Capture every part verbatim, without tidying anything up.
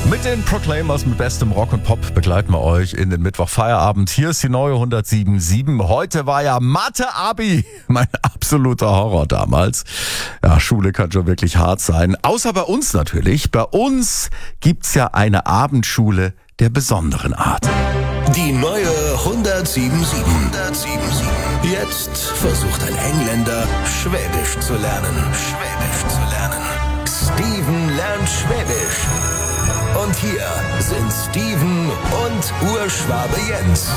Mit den Proclaimers, mit bestem Rock und Pop begleiten wir euch in den Mittwochfeierabend. Hier ist die neue hundertsieben Komma sieben. Heute war ja Mathe-Abi, mein absoluter Horror damals. Ja, Schule kann schon wirklich hart sein. Außer bei uns natürlich. Bei uns gibt's ja eine Abendschule der besonderen Art. Die neue hundertsieben Komma sieben. hundertsieben Komma sieben. Jetzt versucht ein Engländer, Schwäbisch zu lernen. Schwäbisch zu lernen. Steven lernt Schwäbisch. Und hier sind Steven und Urschwabe Jens.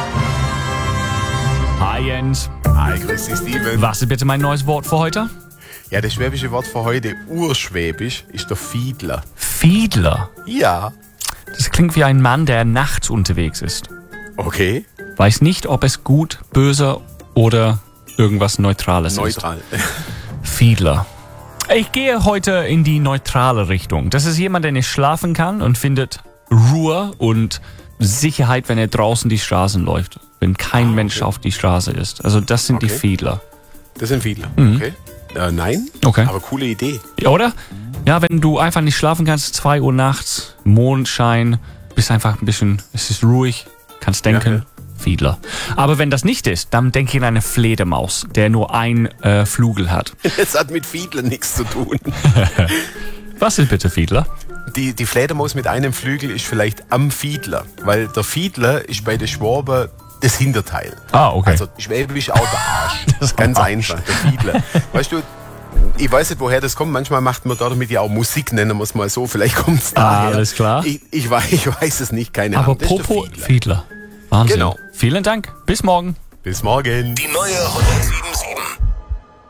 Hi Jens. Hi, grüß dich, Steven. Was ist bitte mein neues Wort für heute? Ja, das schwäbische Wort für heute, urschwäbisch, ist der Fiedler. Fiedler. Ja. Das klingt wie ein Mann, der nachts unterwegs ist. Okay. Weiß nicht, ob es gut, böse oder irgendwas Neutrales Neutral. ist. Fiedler. Ich gehe heute in die neutrale Richtung. Das ist jemand, der nicht schlafen kann und findet Ruhe und Sicherheit, wenn er draußen die Straßen läuft. Wenn kein Ah, okay. Mensch auf die Straße ist. Also das sind Okay. die Fiedler. Das sind Fiedler. Mhm. Okay. Äh, nein. Okay. Aber coole Idee. Oder? Ja, wenn du einfach nicht schlafen kannst, zwei Uhr nachts, Mondschein, bist einfach ein bisschen, es ist ruhig, kannst denken, Ja, Fiedler. Aber wenn das nicht ist, dann denke ich an eine Fledermaus, der nur ein äh, Flügel hat. Das hat mit Fiedler nichts zu tun. Was ist bitte Fiedler? Die, die Fledermaus mit einem Flügel ist vielleicht am Fiedler. Weil der Fiedler ist bei den Schwaben das Hinterteil. Ah, okay. Also Schwäbisch auch der Arsch. Das ist Ganz Arsch. einfach, der Fiedler. Weißt du, ich weiß nicht, woher das kommt. Manchmal macht man damit ja auch Musik, nennen wir es mal so. Vielleicht kommt es Ah, daher. alles klar. Ich, ich, weiß, ich weiß es nicht, keine Aber Ahnung. Das ist der Popo Fiedler. Fiedler. Wahnsinn. Genau. Vielen Dank. Bis morgen. Bis morgen. Die neue hundertsieben Komma sieben.